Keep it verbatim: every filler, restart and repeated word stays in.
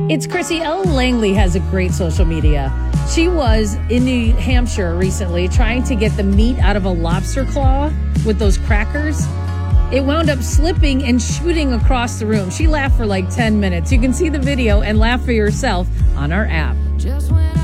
It's Chrissy. Ellen Langley has a great social media. She was in New Hampshire recently trying to get the meat out of a lobster claw with those crackers. It wound up slipping and shooting across the room. She laughed for like ten minutes. You can see the video and laugh for yourself on our app. Just when